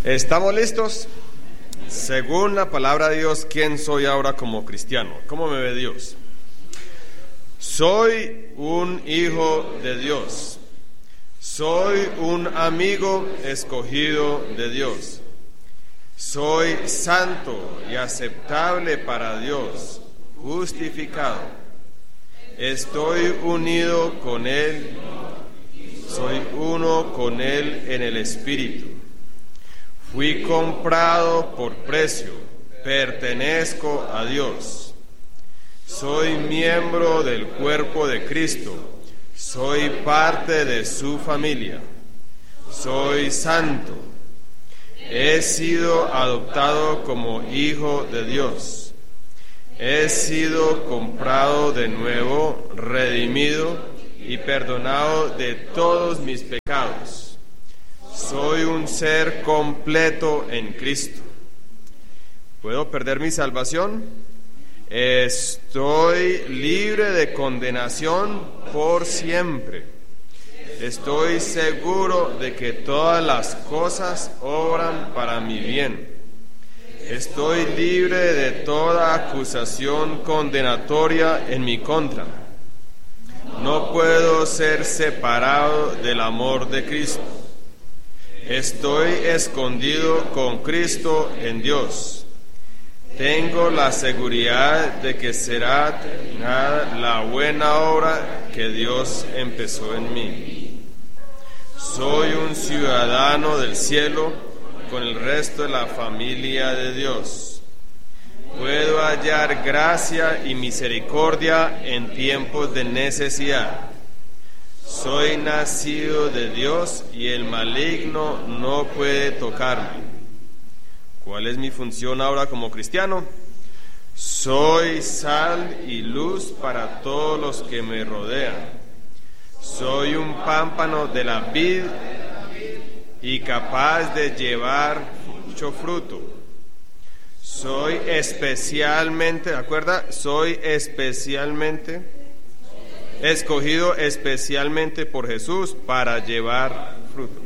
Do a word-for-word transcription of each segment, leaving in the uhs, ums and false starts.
¿Estamos listos? Según la palabra de Dios, ¿quién soy ahora como cristiano? ¿Cómo me ve Dios? Soy un hijo de Dios. Soy un amigo escogido de Dios. Soy santo y aceptable para Dios, justificado. Estoy unido con Él. Soy uno con Él en el Espíritu. Fui comprado por precio. Pertenezco a Dios. Soy miembro del cuerpo de Cristo. Soy parte de su familia. Soy santo. He sido adoptado como hijo de Dios. He sido comprado de nuevo, redimido y perdonado de todos mis pecados. Soy un ser completo en Cristo. ¿Puedo perder mi salvación? Estoy libre de condenación por siempre. Estoy seguro de que todas las cosas obran para mi bien. Estoy libre de toda acusación condenatoria en mi contra. No puedo ser separado del amor de Cristo. Estoy escondido con Cristo en Dios. Tengo la seguridad de que será terminada la buena obra que Dios empezó en mí. Soy un ciudadano del cielo con el resto de la familia de Dios. Puedo hallar gracia y misericordia en tiempos de necesidad. Soy nacido de Dios y el maligno no puede tocarme. ¿Cuál es mi función ahora como cristiano? Soy sal y luz para todos los que me rodean. Soy un pámpano de la vid y capaz de llevar mucho fruto. Soy especialmente, ¿de acuerdo? Soy especialmente escogido especialmente por Jesús para llevar fruto.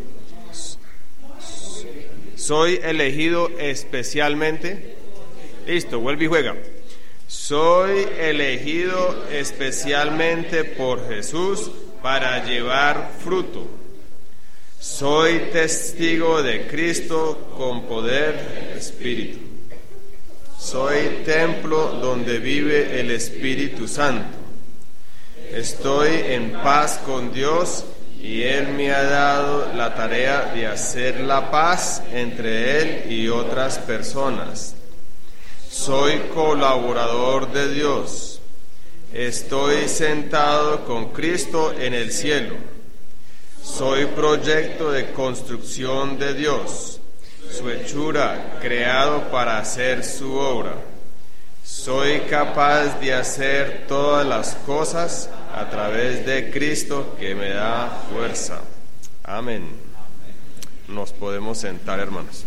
Soy elegido especialmente. Listo, vuelve y juega. Soy elegido especialmente por Jesús para llevar fruto. Soy testigo de Cristo con poder del Espíritu. Soy templo donde vive el Espíritu Santo. Estoy en paz con Dios y Él me ha dado la tarea de hacer la paz entre Él y otras personas. Soy colaborador de Dios. Estoy sentado con Cristo en el cielo. Soy proyecto de construcción de Dios, su hechura, creado para hacer su obra. Soy capaz de hacer todas las cosas a través de Cristo que me da fuerza. Amén. Nos podemos sentar, hermanos.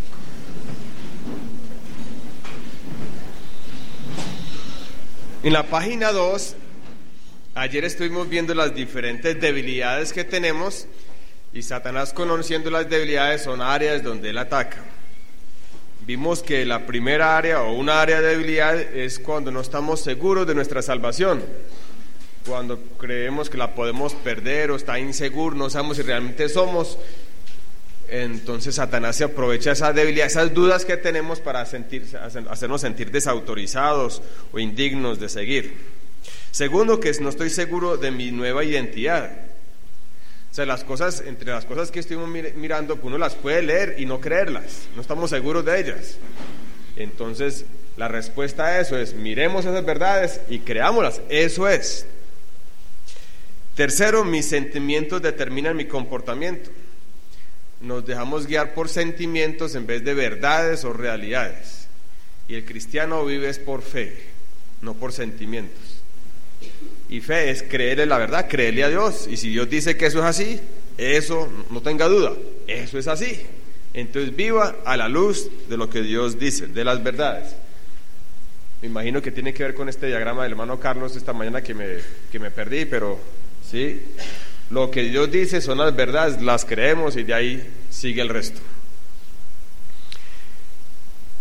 En la página dos, ayer estuvimos viendo las diferentes debilidades que tenemos y Satanás, conociendo las debilidades, son áreas donde él ataca. Vimos que la primera área o una área de debilidad es cuando no estamos seguros de nuestra salvación, cuando creemos que la podemos perder o está inseguro, no sabemos si realmente somos. Entonces Satanás se aprovecha de esa debilidad, esas dudas que tenemos para sentir, hacernos sentir desautorizados o indignos de seguir. Segundo, que no estoy seguro de mi nueva identidad. O sea, las cosas, entre las cosas que estuvimos mirando, uno las puede leer y no creerlas, no estamos seguros de ellas. Entonces, la respuesta a eso es: miremos esas verdades y creámoslas, eso es. Tercero, mis sentimientos determinan mi comportamiento. Nos dejamos guiar por sentimientos en vez de verdades o realidades. Y el cristiano vive es por fe, no por sentimientos. Y fe es creerle la verdad, creerle a Dios. Y si Dios dice que eso es así, eso, no tenga duda, eso es así. Entonces viva a la luz de lo que Dios dice, de las verdades. Me imagino que tiene que ver con este diagrama del hermano Carlos esta mañana que me, que me perdí, pero sí, lo que Dios dice son las verdades, las creemos y de ahí sigue el resto.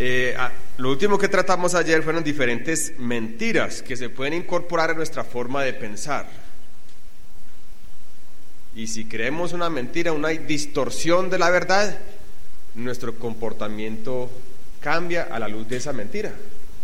Eh, lo último que tratamos ayer fueron diferentes mentiras que se pueden incorporar en nuestra forma de pensar. Y si creemos una mentira, una distorsión de la verdad, nuestro comportamiento cambia a la luz de esa mentira.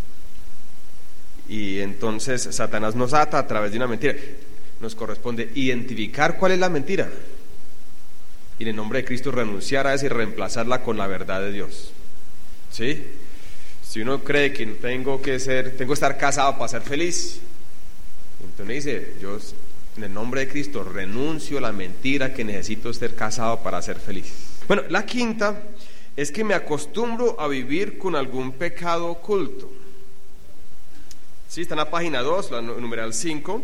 Y entonces Satanás nos ata a través de una mentira. Nos corresponde identificar cuál es la mentira y en el nombre de Cristo renunciar a esa y reemplazarla con la verdad de Dios. ¿Sí? Si uno cree que tengo que ser, tengo que estar casado para ser feliz, entonces dice, yo en el nombre de Cristo renuncio a la mentira que necesito ser casado para ser feliz. Bueno, la quinta es que me acostumbro a vivir con algún pecado oculto. Sí, está en la página dos, la numeral cinco.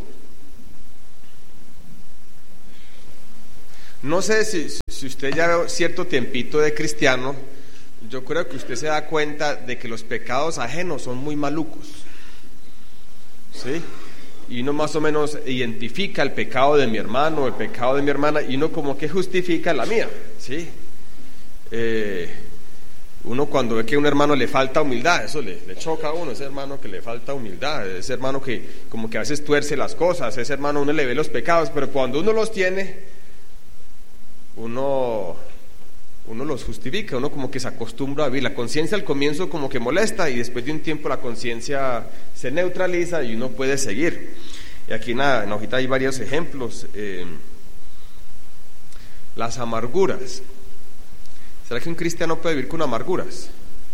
No sé si, si usted ya ve cierto tiempito de cristiano, yo creo que usted se da cuenta de que los pecados ajenos son muy malucos, ¿sí? Y uno más o menos identifica el pecado de mi hermano, el pecado de mi hermana, y uno como que justifica la mía, ¿sí? Eh, uno cuando ve que a un hermano le falta humildad, eso le, le choca a uno, ese hermano que le falta humildad, ese hermano que como que a veces tuerce las cosas, ese hermano uno le ve los pecados, pero cuando uno los tiene, uno, uno los justifica, uno como que se acostumbra a vivir. La conciencia al comienzo como que molesta y después de un tiempo la conciencia se neutraliza y uno puede seguir. Y aquí en la, en la hojita hay varios ejemplos. Eh, las amarguras. ¿Será que un cristiano puede vivir con amarguras?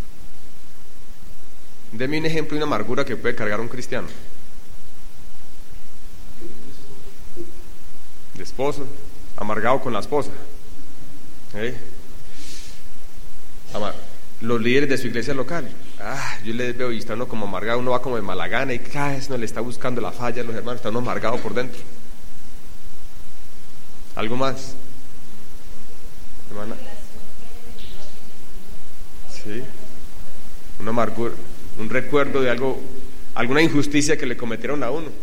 Deme un ejemplo de una amargura que puede cargar un cristiano. De esposo, amargado con la esposa. ¿Eh? Amar. Los líderes de su iglesia local, ah, yo les veo y está uno como amargado, uno va como de mala gana y cada vez no le está buscando la falla a los hermanos, está uno amargado por dentro. ¿Algo más? Hermana. Sí, una amargura, un recuerdo de algo, alguna injusticia que le cometieron a uno.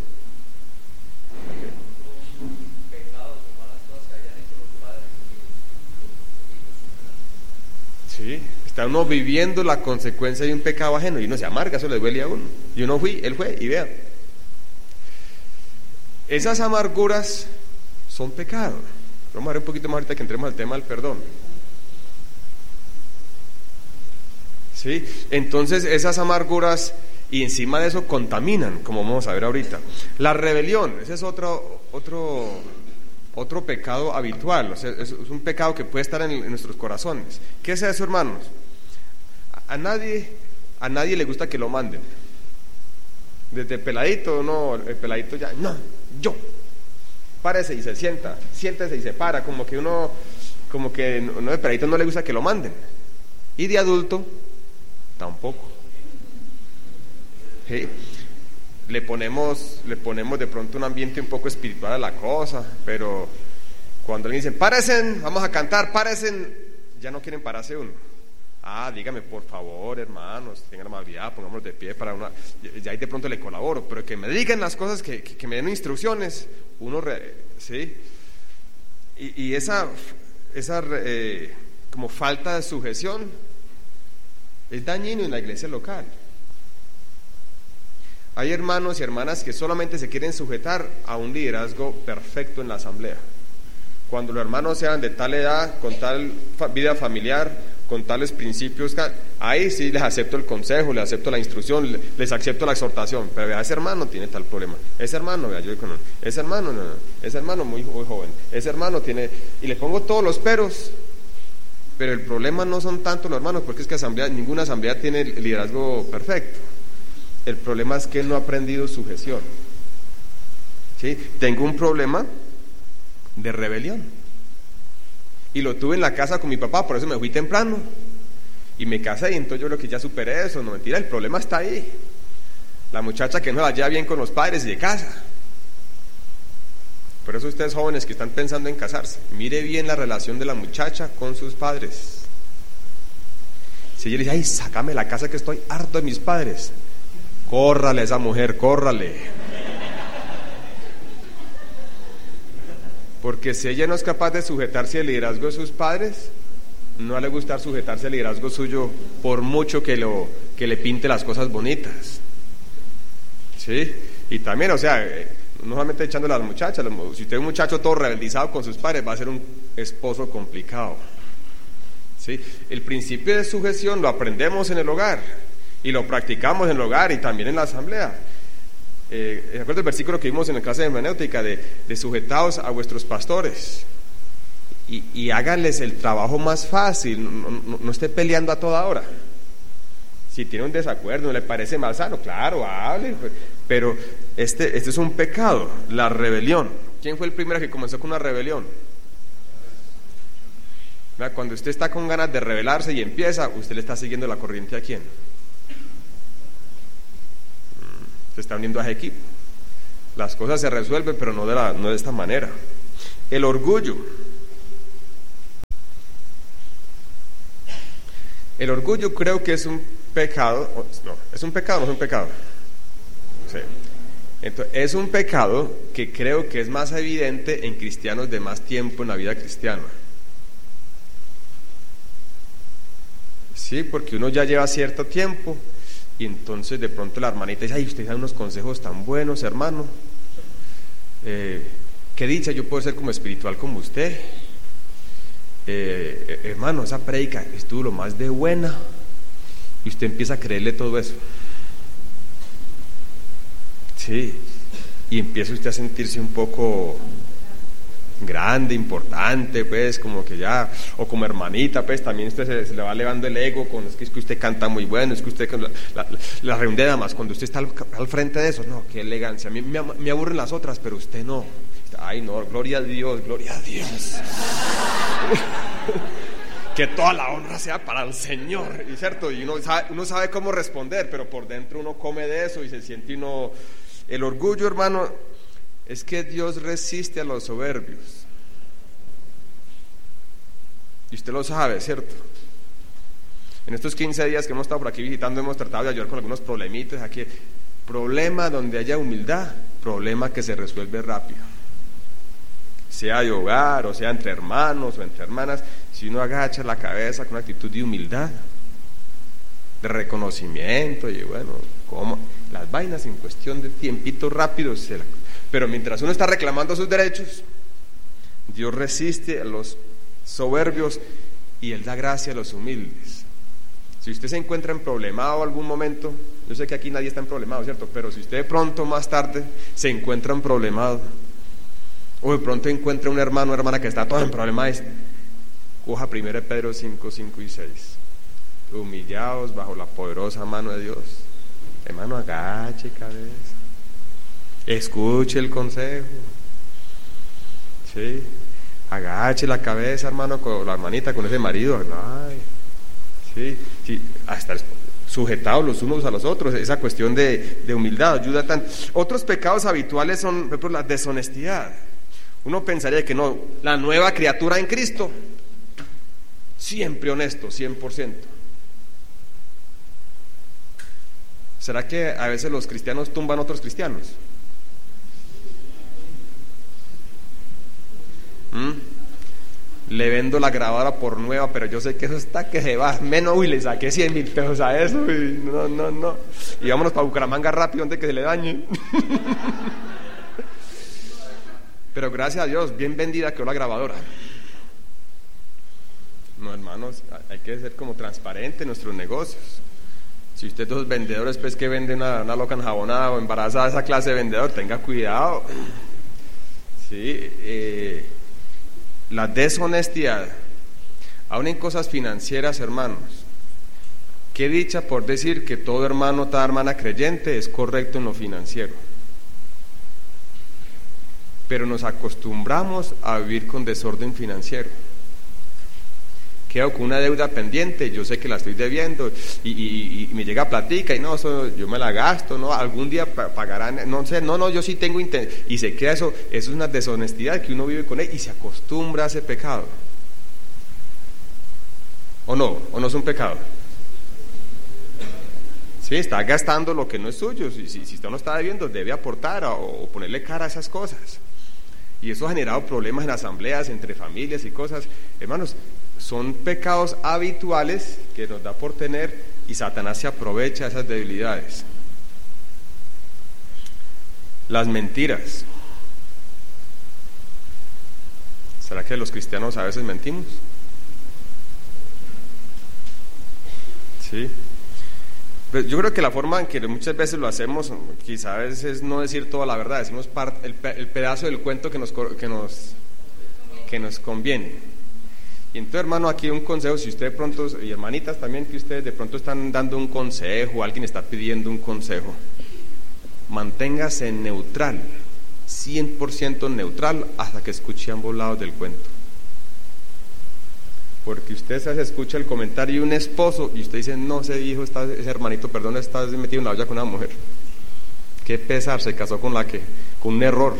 Sí, está uno viviendo la consecuencia de un pecado ajeno y uno se amarga, eso le duele a uno. Yo no fui, él fue, y vea. Esas amarguras son pecado. Vamos a ver un poquito más ahorita que entremos al tema del perdón. ¿Sí? Entonces esas amarguras y encima de eso contaminan, como vamos a ver ahorita. La rebelión, ese es otro otro otro pecado habitual, o sea, es un pecado que puede estar en, en nuestros corazones. ¿Qué es eso, hermanos? A, a nadie a nadie le gusta que lo manden. Desde peladito, no, el peladito ya, no, yo. Párese y se sienta, siéntese y se para, como que uno como que uno de peladito no le gusta que lo manden. Y de adulto tampoco. ¿Sí? Le ponemos, le ponemos de pronto un ambiente un poco espiritual a la cosa, pero cuando le dicen, párense, vamos a cantar, párense, ya no quieren pararse uno. Ah, dígame por favor, hermanos, tengan amabilidad, pongámonos de pie para una, ya ahí de pronto le colaboro, pero que me digan las cosas, que, que, que me den instrucciones, uno, re, ¿sí? Y, y esa, esa eh, como falta de sujeción es dañino en la iglesia local. Hay hermanos y hermanas que solamente se quieren sujetar a un liderazgo perfecto en la asamblea. Cuando los hermanos sean de tal edad, con tal fa- vida familiar, con tales principios, ahí sí les acepto el consejo, les acepto la instrucción, les acepto la exhortación. Pero vea, ese hermano tiene tal problema, ese hermano, vea, yo con ese hermano, no, no, ese hermano muy, muy joven, ese hermano tiene, y le pongo todos los peros. Pero el problema no son tanto los hermanos, porque es que asamblea, ninguna asamblea tiene el liderazgo perfecto. El problema es que no ha aprendido sujeción. ¿Sí? Tengo un problema de rebelión. Y lo tuve en la casa con mi papá, por eso me fui temprano. Y me casé, y entonces yo creo que ya superé eso. No, mentira, el problema está ahí. La muchacha que no la lleva bien con los padres y de casa. Por eso ustedes jóvenes que están pensando en casarse, mire bien la relación de la muchacha con sus padres. Si ella le dice, ay, sácame la casa que estoy harto de mis padres, córrale a esa mujer, córrale. Porque si ella no es capaz de sujetarse al liderazgo de sus padres, no le gusta sujetarse al liderazgo suyo por mucho que, lo, que le pinte las cosas bonitas. ¿Sí? Y también, o sea, no solamente echándole a las muchachas, si usted es un muchacho todo rebeldizado con sus padres, va a ser un esposo complicado. ¿Sí? El principio de sujeción lo aprendemos en el hogar y lo practicamos en el hogar y también en la asamblea. Eh, ¿Se acuerda el versículo que vimos en la clase de hermenéutica de, de sujetaos a vuestros pastores? Y, y háganles el trabajo más fácil, no, no, no esté peleando a toda hora. Si tiene un desacuerdo, no le parece más sano, claro, hable, pero este, este es un pecado, la rebelión. ¿Quién fue el primero que comenzó con una rebelión? Cuando usted está con ganas de rebelarse y empieza, usted le está siguiendo la corriente ¿a quién? Se está uniendo a ese equipo. Las cosas se resuelven, pero no de, la, no de esta manera. El orgullo. El orgullo creo que es un pecado. No, es un pecado, no es un pecado. Sí. Entonces, es un pecado que creo que es más evidente en cristianos de más tiempo en la vida cristiana. Sí, porque uno ya lleva cierto tiempo y entonces de pronto la hermanita dice: ay, usted da unos consejos tan buenos, hermano. Eh, qué dicha yo puedo ser como espiritual como usted. Eh, hermano, esa prédica estuvo lo más de buena, y usted empieza a creerle todo eso. Sí, y empieza usted a sentirse un poco grande, importante, pues, como que ya, o como hermanita, pues, también usted se, se le va elevando el ego con, es que, es que usted canta muy bueno, es que usted, la, la, la reunión de damas, cuando usted está al, al frente de eso, no, qué elegancia, a mí me, me aburren las otras, pero usted no, ay no, gloria a Dios, gloria a Dios. Que toda la honra sea para el Señor, y cierto, y uno sabe, uno sabe cómo responder, pero por dentro uno come de eso y se siente uno. El orgullo, hermano, es que Dios resiste a los soberbios, y usted lo sabe, cierto. En estos quince días que hemos estado por aquí visitando, hemos tratado de ayudar con algunos problemitas aquí. Problema donde haya humildad, problema que se resuelve rápido, sea de hogar, o sea entre hermanos o entre hermanas. Si uno agacha la cabeza con una actitud de humildad, de reconocimiento, y bueno, como las vainas en cuestión de tiempito rápido se la... Pero mientras uno está reclamando sus derechos, Dios resiste a los soberbios y Él da gracia a los humildes. Si usted se encuentra en problemado algún momento, yo sé que aquí nadie está en problemado, ¿cierto? Pero si usted de pronto más tarde se encuentra en problemado, o de pronto encuentra un hermano o hermana que está todo en problemas, coja primero Pedro cinco, cinco y seis. Humillaos bajo la poderosa mano de Dios. Hermano, agache cabeza, escuche el consejo. Sí, agache la cabeza, hermano, con la hermanita, con ese marido. Ay, sí, sí, hasta sujetados los unos a los otros. Esa cuestión de, de humildad ayuda tanto. Otros pecados habituales son, por ejemplo, la deshonestidad. Uno pensaría que no, la nueva criatura en Cristo, siempre honesto, cien por ciento. ¿Será que a veces los cristianos tumban a otros cristianos? ¿Mm? Le vendo la grabadora por nueva, pero yo sé que eso está que se va. Menos, uy, le saqué cien mil pesos a eso. Y no, no, no. Y vámonos para Bucaramanga rápido antes de que se le dañe. Pero gracias a Dios, bien vendida quedó la grabadora. No, hermanos, hay que ser como transparente en nuestros negocios. Si usted dos vendedores pues que vende una, una loca enjabonada o embarazada, esa clase de vendedor, tenga cuidado. Sí, eh, la deshonestidad, aún en cosas financieras, hermanos. Qué dicha por decir que todo hermano, toda hermana creyente es correcto en lo financiero. Pero nos acostumbramos a vivir con desorden financiero. Quedo con una deuda pendiente, yo sé que la estoy debiendo, y, y, y me llega platica, y no, eso yo me la gasto, no, algún día pagarán, no sé, no, no, yo sí tengo intención, y se queda eso, eso es una deshonestidad que uno vive con él, y se acostumbra a ese pecado. ¿O no? ¿O no es un pecado? Sí, está gastando lo que no es suyo. Si, si, si usted no está debiendo, debe aportar o, o ponerle cara a esas cosas. Y eso ha generado problemas en asambleas, entre familias y cosas. Hermanos, son pecados habituales que nos da por tener, y Satanás se aprovecha de esas debilidades. Las mentiras. ¿Será que los cristianos a veces mentimos? Sí. Pero yo creo que la forma en que muchas veces lo hacemos, quizás es no decir toda la verdad, decimos part, el, el pedazo del cuento que nos, que nos, que nos conviene. Y entonces, hermano, aquí un consejo, si usted de pronto, y hermanitas también, que ustedes de pronto están dando un consejo, alguien está pidiendo un consejo, manténgase neutral, cien por ciento neutral, hasta que escuche ambos lados del cuento. Porque usted se escucha el comentario de un esposo y usted dice, no, ese hijo, está, ese hermanito, perdón, está metido en la olla con una mujer. Qué pesar, se casó con la que, con un error,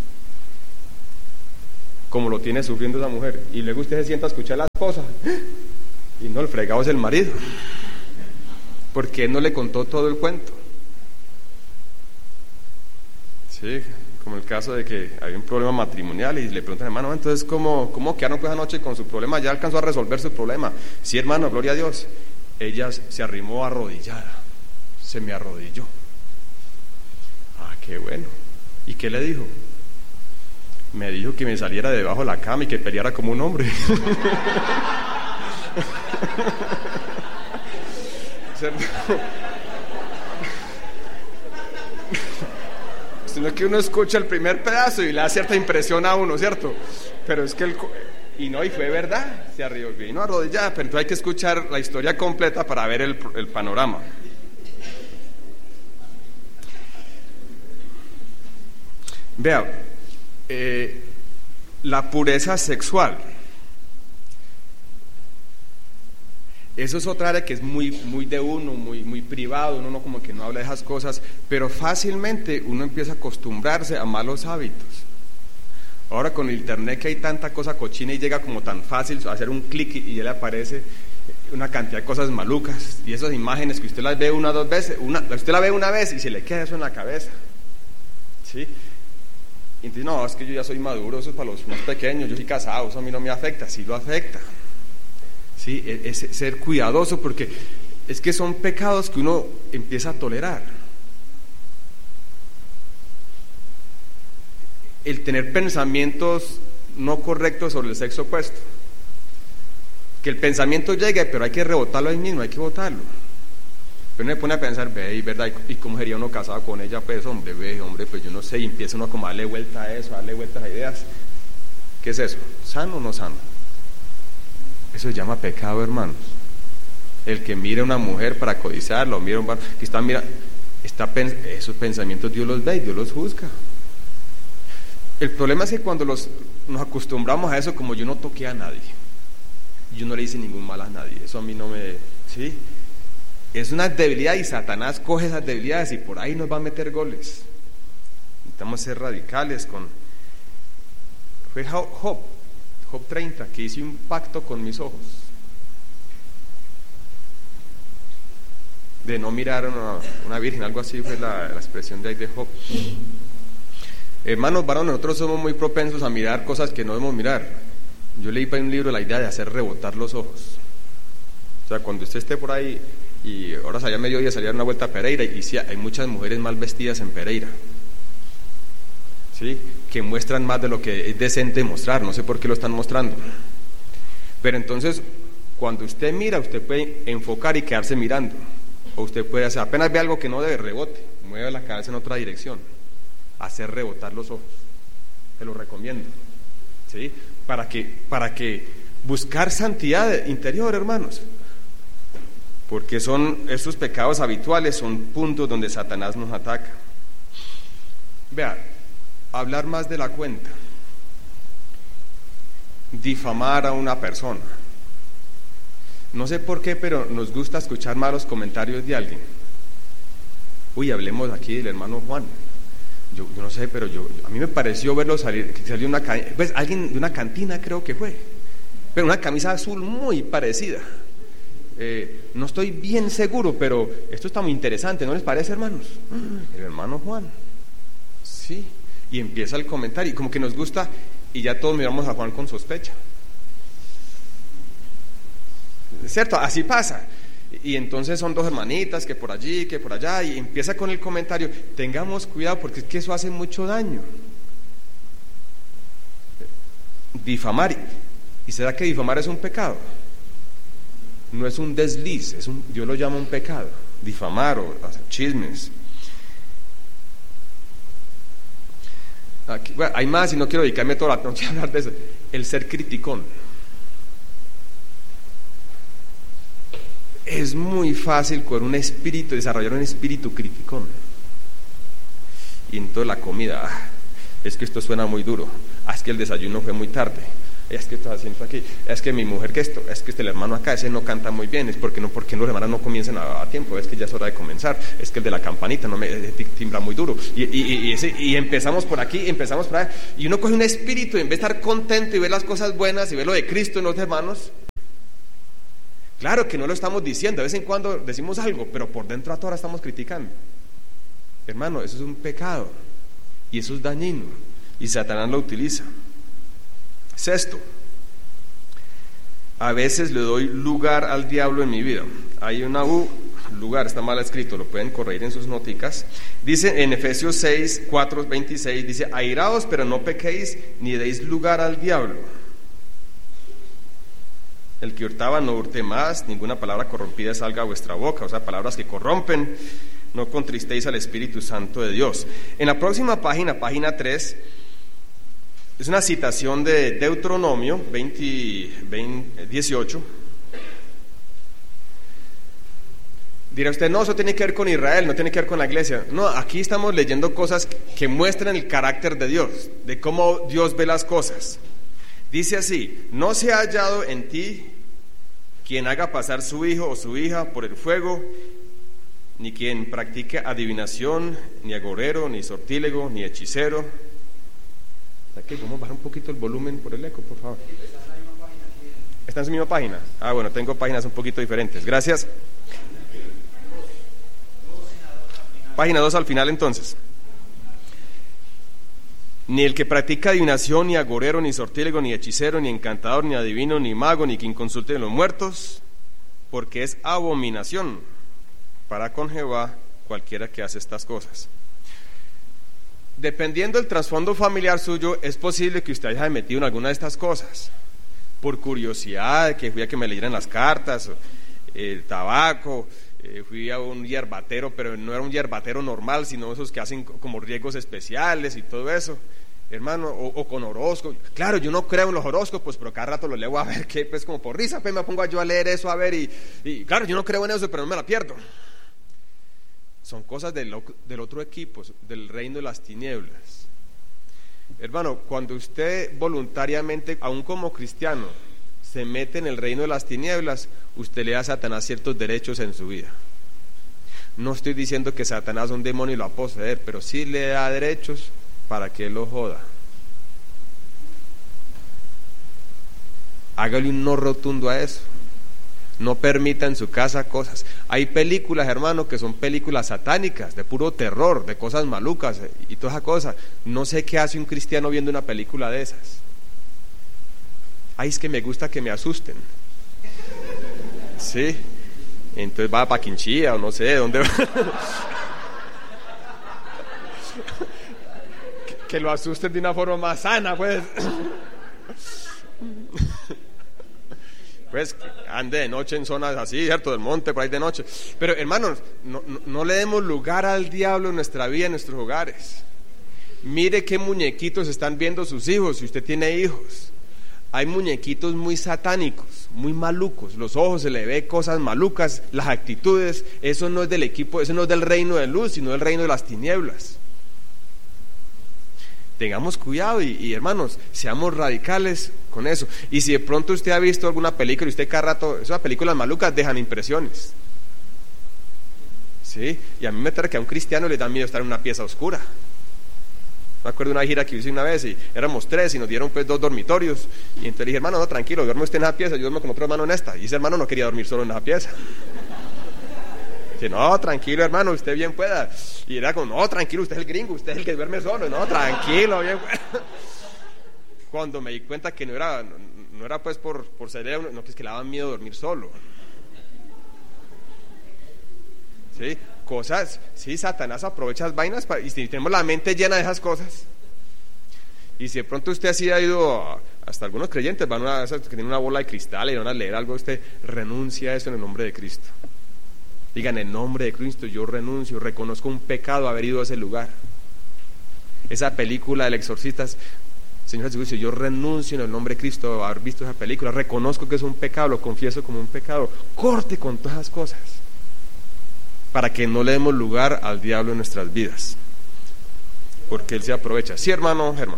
como lo tiene sufriendo esa mujer. Y luego usted se sienta a escuchar a la esposa, y no, el fregado es el marido, porque él no le contó todo el cuento. Sí, como el caso de que hay un problema matrimonial y le preguntan, hermano, entonces ¿cómo, cómo quedaron pues anoche con su problema? ¿Ya alcanzó a resolver su problema? Sí, hermano, gloria a Dios. Ella se arrimó arrodillada, se me arrodilló. Ah, qué bueno. ¿Y qué le dijo? Me dijo que me saliera debajo de la cama y que peleara como un hombre. Sino que uno escucha el primer pedazo y le da cierta impresión a uno, ¿cierto? Pero es que el... Y no, y fue verdad, se arrodilló, vino arrodillada, pero entonces hay que escuchar la historia completa para ver el, el panorama. Vea, eh, la pureza sexual. Eso es otra área que es muy, muy de uno, muy, muy privado, uno no como que no habla de esas cosas, pero fácilmente uno empieza a acostumbrarse a malos hábitos. Ahora con el internet que hay tanta cosa cochina y llega como tan fácil hacer un clic y ya le aparece una cantidad de cosas malucas, y esas imágenes que usted las ve una o dos veces, una, usted la ve una vez y se le queda eso en la cabeza, ¿sí? Y entonces, no, es que yo ya soy maduro, eso es para los más pequeños, yo soy casado, eso a mí no me afecta. Sí lo afecta. Sí, es ser cuidadoso, porque es que son pecados que uno empieza a tolerar. El tener pensamientos no correctos sobre el sexo opuesto, que el pensamiento llegue, pero hay que rebotarlo ahí mismo, hay que botarlo. Pero uno me pone a pensar, ve, ¿verdad? ¿Y cómo sería uno casado con ella? Pues, hombre, ve, hombre, pues yo no sé, y empieza uno como a darle vuelta a eso, a darle vueltas a ideas. ¿Qué es eso? ¿Sano o no sano? Eso se llama pecado, hermanos. El que mira a una mujer para codiciarla, o mira a un varón que está mira, está, esos pensamientos Dios los ve y Dios los juzga. El problema es que cuando los, nos acostumbramos a eso, como yo no toqué a nadie, yo no le hice ningún mal a nadie, eso a mí no me... ¿sí? Es una debilidad, y Satanás coge esas debilidades y por ahí nos va a meter goles. Necesitamos ser radicales con... Fue Job, Job treinta, que hice un pacto con mis ojos de no mirar a una, una virgen, algo así fue la, la expresión de ahí de Job. Hermanos varones, nosotros somos muy propensos a mirar cosas que no debemos mirar. Yo leí para un libro la idea de hacer rebotar los ojos. O sea, cuando usted esté por ahí, y ahora salía mediodía, salía una vuelta a Pereira, y sí, hay muchas mujeres mal vestidas en Pereira, ¿sí? Que muestran más de lo que es decente mostrar, no sé por qué lo están mostrando. Pero entonces, cuando usted mira, usted puede enfocar y quedarse mirando, o usted puede hacer, apenas ve algo que no debe, rebote, mueve la cabeza en otra dirección, hacer rebotar los ojos. Se lo recomiendo, ¿sí? Para que, para que buscar santidad interior, hermanos, porque son estos pecados habituales, son puntos donde Satanás nos ataca. Vea, hablar más de la cuenta, difamar a una persona. No sé por qué, pero nos gusta escuchar malos comentarios de alguien. Uy, hablemos aquí del hermano Juan. Yo, yo no sé, pero yo, a mí me pareció verlo salir, que salió una, pues alguien de una cantina, creo que fue, pero una camisa azul muy parecida. Eh, no estoy bien seguro, pero esto está muy interesante, ¿no les parece, hermanos? El hermano Juan, sí. Y empieza el comentario, y como que nos gusta, y ya todos miramos a Juan con sospecha. ¿cierto? Así pasa. Y entonces son dos hermanitas que por allí, que por allá, y empieza con el comentario, tengamos cuidado porque es que eso hace mucho daño. Difamar. ¿Y será que difamar es un pecado? No es un desliz, es un, Dios lo llama un pecado. Difamar o hacer chismes. Aquí, bueno, hay más y no quiero dedicarme toda la noche a hablar de eso. El ser criticón. Es muy fácil con un espíritu, desarrollar un espíritu criticón. Y entonces la comida, ah, es que esto suena muy duro, ah, es que el desayuno fue muy tarde, es que estás haciendo aquí, es que mi mujer que esto, es que este el hermano acá, ese no canta muy bien, es porque no, porque los hermanos no comienzan a, a tiempo, es que ya es hora de comenzar, es que el de la campanita no me timbra muy duro, y, y, y, ese, y empezamos por aquí, empezamos por allá, y uno coge un espíritu, y en vez de estar contento y ver las cosas buenas y ver lo de Cristo en los hermanos, claro que no lo estamos diciendo, de vez en cuando decimos algo, pero por dentro a toda hora estamos criticando. Hermano, eso es un pecado, y eso es dañino, y Satanás lo utiliza. Sexto, a veces le doy lugar al diablo en mi vida. Hay una U, lugar, está mal escrito, lo pueden corregir en sus noticas. Dice en Efesios seis, cuatro, veintiséis, dice, airaos, pero no pequéis, ni deis lugar al diablo. El que hurtaba no hurte más, ninguna palabra corrompida salga a vuestra boca, o sea, palabras que corrompen, no contristéis al Espíritu Santo de Dios. En la próxima página, página tres, es una citación de Deuteronomio veinte, veinte, dieciocho. Dirá usted, no, eso tiene que ver con Israel, no tiene que ver con la iglesia. No, aquí estamos leyendo cosas que muestran el carácter de Dios, de cómo Dios ve las cosas. Dice así, no se ha hallado en ti quien haga pasar su hijo o su hija por el fuego, ni quien practique adivinación, ni agorero, ni sortílego, ni hechicero. ¿Qué? Vamos a bajar un poquito el volumen por el eco, por favor. ¿Está en su misma página? Ah, bueno, tengo páginas un poquito diferentes. Gracias. Página dos al final, entonces. Ni el que practica adivinación, ni agorero, ni sortílego, ni hechicero, ni encantador, ni adivino, ni mago, ni quien consulte a los muertos, porque es abominación para con Jehová cualquiera que hace estas cosas. Dependiendo del trasfondo familiar suyo, es posible que usted haya metido en alguna de estas cosas, por curiosidad, que fui a que me leyeran las cartas, el tabaco, eh, fui a un yerbatero, pero no era un yerbatero normal, sino esos que hacen como riegos especiales y todo eso, hermano, o, o con horóscopos. Claro, yo no creo en los horóscopos, pero cada rato lo leo a ver, que pues como por risa, pues me pongo yo a leer eso, a ver, y, y claro, yo no creo en eso, pero no me la pierdo. Son cosas del, del otro equipo, del reino de las tinieblas. Hermano, cuando usted voluntariamente, aún como cristiano, se mete en el reino de las tinieblas, usted le da a Satanás ciertos derechos en su vida. No estoy diciendo que Satanás es un demonio y lo va a poseer, pero sí le da derechos para que él lo joda. Hágale un no rotundo a eso. No permita en su casa cosas. Hay películas, hermano, que son películas satánicas, de puro terror, de cosas malucas y toda esa cosa. No sé qué hace un cristiano viendo una película de esas. Ay, es que me gusta que me asusten. Sí. Entonces va a Paquinchía o no sé dónde va. que, que lo asusten de una forma más sana, pues. Pues ande de noche en zonas así, ¿cierto? Del monte, por ahí de noche. Pero hermanos, no, no, no le demos lugar al diablo en nuestra vida, en nuestros hogares. Mire qué muñequitos están viendo sus hijos, si usted tiene hijos. Hay muñequitos muy satánicos, muy malucos. Los ojos se le ve cosas malucas, las actitudes. Eso no es del equipo, eso no es del reino de luz, sino del reino de las tinieblas. Tengamos cuidado y, y hermanos, seamos radicales con eso. Y si de pronto usted ha visto alguna película y usted cada rato, esas películas malucas dejan impresiones, ¿sí? Y a mí me trae que a un cristiano le da miedo estar en una pieza oscura. Me acuerdo de una gira que hice una vez y éramos tres y nos dieron pues dos dormitorios. Y entonces le dije, hermano, no, tranquilo, duerme usted en esa pieza, yo duermo con otro hermano en esta. Y ese hermano no quería dormir solo en esa pieza. Dice, no, tranquilo, hermano, usted bien pueda. Y era como, no, tranquilo, usted es el gringo, usted es el que duerme solo. No, tranquilo, bien pueda. Cuando me di cuenta que no era, no, no era pues por, por ser, no, que es que le daban miedo dormir solo. Sí, cosas, sí, Satanás aprovecha las vainas para, y si tenemos la mente llena de esas cosas. Y si de pronto usted así ha ido a, hasta algunos creyentes van a esas que tienen una bola de cristal y van a leer algo, usted renuncia a eso en el nombre de Cristo. Digan, en el nombre de Cristo yo renuncio, reconozco un pecado haber ido a ese lugar. Esa película del exorcista, Señor Jesucristo, yo renuncio en el nombre de Cristo a haber visto esa película, reconozco que es un pecado, lo confieso como un pecado. Corte con todas esas cosas para que no le demos lugar al diablo en nuestras vidas, porque él se aprovecha. Sí, hermano Germán.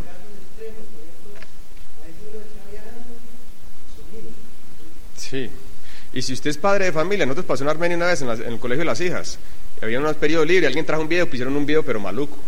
Sí. Y si usted es padre de familia, nosotros pasó en Armenia una vez en, la, en el colegio de las hijas, había unos periodos libres, alguien trajo un video, pusieron un video pero maluco.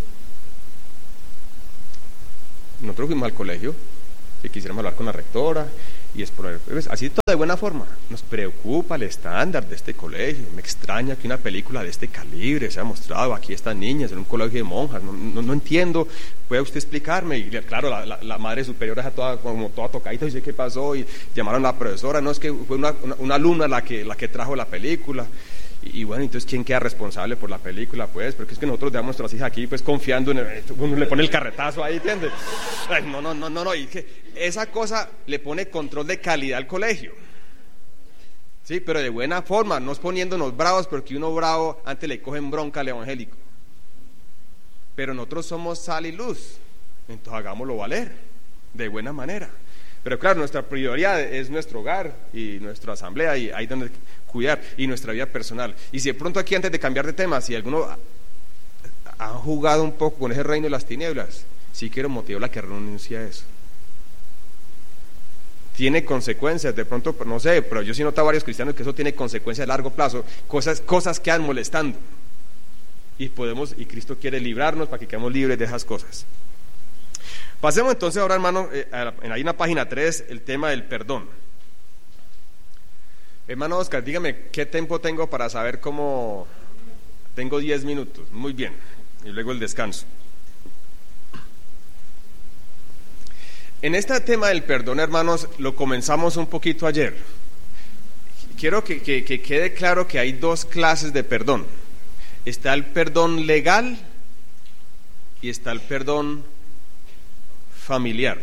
Nosotros fuimos al colegio y quisiéramos hablar con la rectora y exponer, pues, así todo de buena forma. Nos preocupa el estándar de este colegio, me extraña que una película de este calibre se haya mostrado aquí a estas niñas en un colegio de monjas, no, no, no entiendo, ¿puede usted explicarme? Y claro, la, la, la madre superiora está toda, como toda tocadita, dice qué pasó, y llamaron a la profesora, no, es que fue una, una, una alumna la que, la que trajo la película. Y, y bueno, entonces ¿quién queda responsable por la película? Pues, porque es que nosotros dejamos nuestras hijas aquí pues confiando en el, uno le pone el carretazo ahí, ¿entiendes? Ay, no, no, no, no, no, y que esa cosa le pone control de calidad al colegio, sí, pero de buena forma, no es poniéndonos bravos, porque uno bravo antes le cogen bronca al evangélico. Pero nosotros somos sal y luz, entonces hagámoslo valer de buena manera. Pero claro, nuestra prioridad es nuestro hogar y nuestra asamblea, y ahí donde cuidar, y nuestra vida personal. Y si de pronto aquí, antes de cambiar de tema, si alguno ha, ha jugado un poco con ese reino de las tinieblas, sí quiero motivarla a que renuncie a eso. Tiene consecuencias, de pronto, no sé, pero yo sí noto a varios cristianos que eso tiene consecuencias a largo plazo, cosas, cosas quedan molestando. Y podemos, y Cristo quiere librarnos para que quedemos libres de esas cosas. Pasemos entonces ahora, hermano, eh, en ahí en la página tres, el tema del perdón. Hermano Oscar, dígame, ¿qué tiempo tengo para saber cómo? Tengo diez minutos, muy bien, y luego el descanso. En este tema del perdón, hermanos, lo comenzamos un poquito ayer. Quiero que, que, que quede claro que hay dos clases de perdón. Está el perdón legal y está el perdón familiar.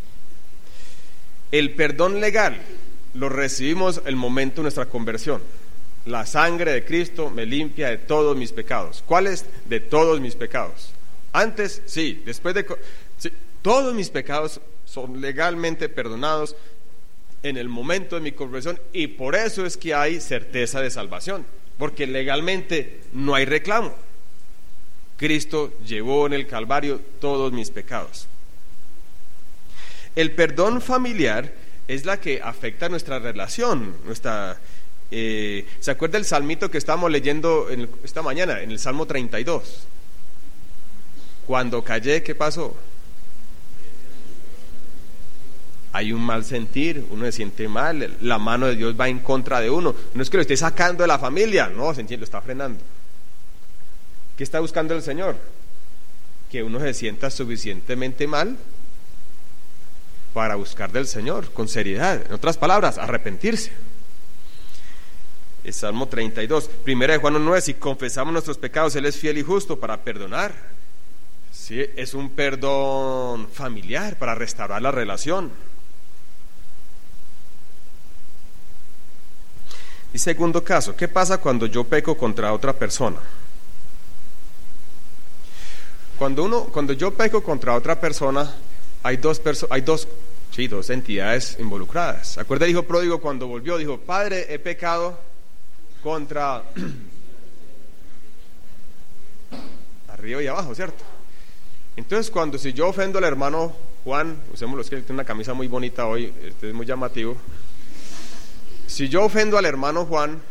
El perdón legal lo recibimos el momento de nuestra conversión. La sangre de Cristo me limpia de todos mis pecados. ¿Cuáles? De todos mis pecados. Antes, sí, después de... Sí, todos mis pecados son legalmente perdonados en el momento de mi conversión, y por eso es que hay certeza de salvación, porque legalmente no hay reclamo. Cristo llevó en el Calvario todos mis pecados. El perdón familiar es la que afecta nuestra relación, nuestra... Eh, ¿se acuerda el salmito que estábamos leyendo en el, esta mañana, en el Salmo treinta y dos? Cuando callé, ¿qué pasó? Hay un mal sentir, uno se siente mal, la mano de Dios va en contra de uno. No es que lo esté sacando de la familia, no, se entiende, lo está frenando. ¿Qué está buscando el Señor? Que uno se sienta suficientemente mal para buscar del Señor con seriedad. En otras palabras, arrepentirse. El Salmo treinta y dos, Primera de Juan uno nueve, si confesamos nuestros pecados, Él es fiel y justo para perdonar. Sí, es un perdón familiar para restaurar la relación. Y segundo caso, ¿qué pasa cuando yo peco contra otra persona? Cuando uno, cuando yo peco contra otra persona, hay dos perso- hay dos, sí, dos entidades involucradas. ¿Acuerda el hijo pródigo cuando volvió? Dijo, Padre, he pecado contra arriba y abajo, ¿cierto? Entonces, cuando si yo ofendo al hermano Juan, usémoslo, es que tiene una camisa muy bonita hoy, este es muy llamativo. Si yo ofendo al hermano Juan,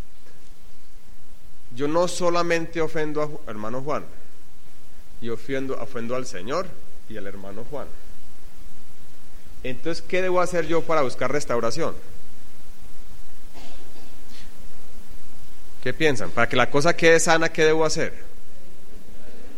yo no solamente ofendo al hermano Juan, yo ofendo, ofendo al Señor y al hermano Juan. Entonces, ¿qué debo hacer yo para buscar restauración? ¿Qué piensan? Para que la cosa quede sana, ¿qué debo hacer?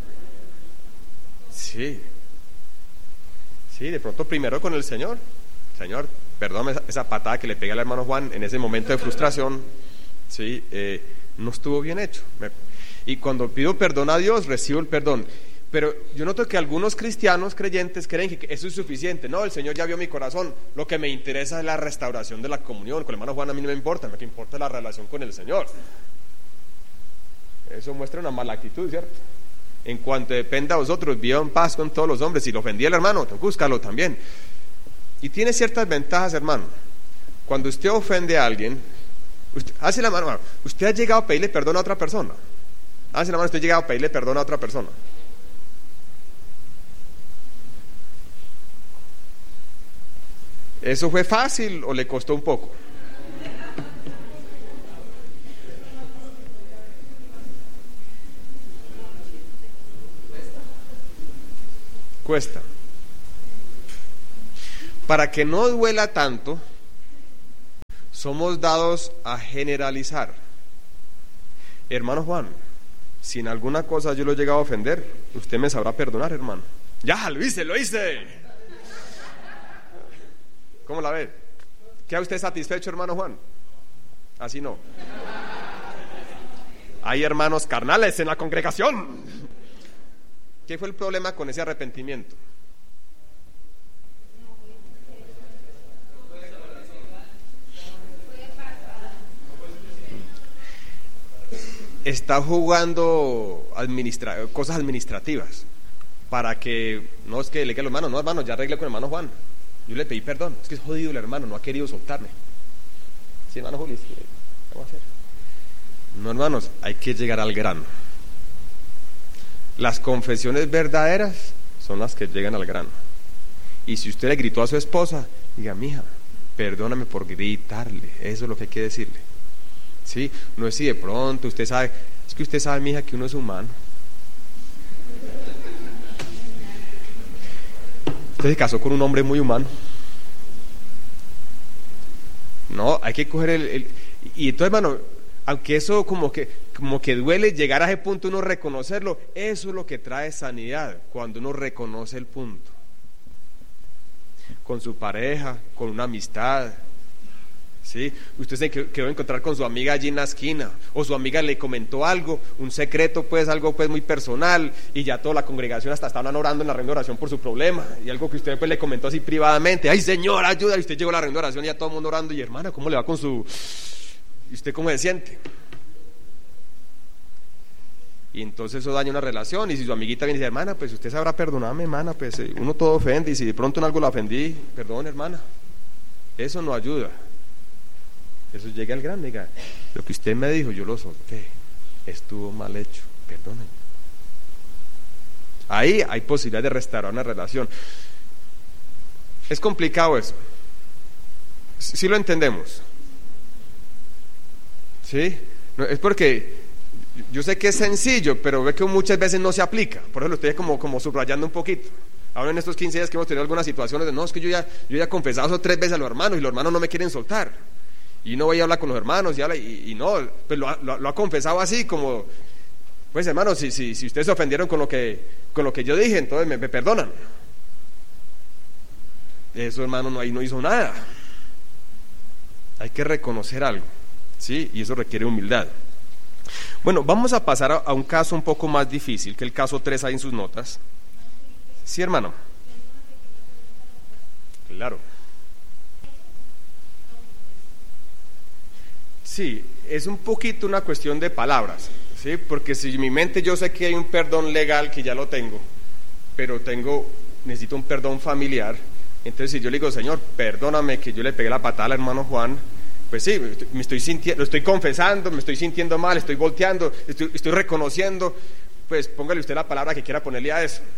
Sí, sí, de pronto primero con el Señor, Señor, perdóname esa, esa patada que le pegué al hermano Juan en ese momento de frustración, ¿sí? Eh, no estuvo bien hecho. Me, y cuando pido perdón a Dios, recibo el perdón. Pero yo noto que algunos cristianos creyentes creen que eso es suficiente. No, el Señor ya vio mi corazón. Lo que me interesa es la restauración de la comunión. Con el hermano Juan a mí no me importa, lo que importa es la relación con el Señor. Eso muestra una mala actitud, ¿cierto? En cuanto dependa de vosotros, viva en paz con todos los hombres. Si lo ofendí al hermano, búscalo también. Y tiene ciertas ventajas, hermano. Cuando usted ofende a alguien, usted, hace la mano, hermano, usted ha llegado a pedirle perdón a otra persona. Hace la mano, usted ha llegado a pedirle perdón a otra persona. ¿Eso fue fácil o le costó un poco? Cuesta. Para que no duela tanto, somos dados a generalizar. Hermano Juan, si en alguna cosa yo lo he llegado a ofender, usted me sabrá perdonar, hermano. Ya, lo hice, lo hice. ¿Cómo la ve? ¿Queda usted satisfecho, hermano Juan? Así no. Hay hermanos carnales en la congregación. ¿Qué fue el problema con ese arrepentimiento? Está jugando administra- cosas administrativas para que, no es que le quede los hermanos, no hermano, ya arregle con el hermano Juan. Yo le pedí perdón, es que es jodido el hermano, no ha querido soltarme. Sí, hermano Juli, ¿qué vamos a hacer? No, hermanos, hay que llegar al grano. Las confesiones verdaderas son las que llegan al grano. Y si usted le gritó a su esposa, diga, mija, perdóname por gritarle, eso es lo que hay que decirle. Sí, no es si de pronto usted sabe, es que usted sabe, mija, que uno es humano. Usted se casó con un hombre muy humano. No, hay que coger el, el y entonces, hermano, aunque eso como que como que duele llegar a ese punto, uno reconocerlo, eso es lo que trae sanidad, cuando uno reconoce el punto. Con su pareja, con una amistad. ¿Sí? Usted se quedó a encontrar con su amiga allí en la esquina, o su amiga le comentó algo, un secreto, pues algo pues muy personal, y ya toda la congregación hasta estaban orando en la reunión de oración por su problema, y algo que usted pues le comentó así privadamente, ay Señor, ayuda, y usted llegó a la reunión de oración y ya todo el mundo orando, y hermana, ¿cómo le va con su... ¿y usted cómo se siente? Y entonces eso daña una relación, y si su amiguita viene y dice, hermana, pues usted sabrá perdonarme, hermana, pues uno todo ofende, y si de pronto en algo la ofendí, perdón, hermana, eso no ayuda. Eso llega al grano, diga, lo que usted me dijo, yo lo solté, estuvo mal hecho, perdónenme. Ahí hay posibilidad de restaurar una relación. Es complicado eso. ¿Sí lo entendemos? ¿Sí? No, es porque yo sé que es sencillo, pero ve que muchas veces no se aplica. Por eso lo estoy como, como subrayando un poquito. Ahora en estos quince días que hemos tenido algunas situaciones de, no, es que yo ya, yo ya he confesado eso tres veces a los hermanos y los hermanos no me quieren soltar. Y no voy a hablar con los hermanos y, habla, y, y no, pues lo, lo, lo ha confesado así como, pues hermanos, si, si, si ustedes se ofendieron con lo que, con lo que yo dije, entonces me, me perdonan. Eso, hermano, no, ahí no hizo nada. Hay que reconocer algo, ¿sí? Y eso requiere humildad. Bueno, vamos a pasar a, a un caso un poco más difícil, que el caso tres hay en sus notas. ¿Sí, hermano? Claro. Sí, es un poquito una cuestión de palabras, ¿sí? Porque si en mi mente yo sé que hay un perdón legal que ya lo tengo, pero tengo, necesito un perdón familiar, entonces si yo le digo, Señor, perdóname que yo le pegué la patada al hermano Juan, pues sí, me estoy sintiendo, lo estoy confesando, me estoy sintiendo mal, estoy volteando, estoy, estoy reconociendo, pues póngale usted la palabra que quiera ponerle a eso.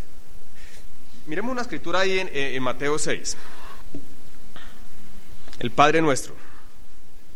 Miremos una escritura ahí en, en Mateo seis, el Padre Nuestro.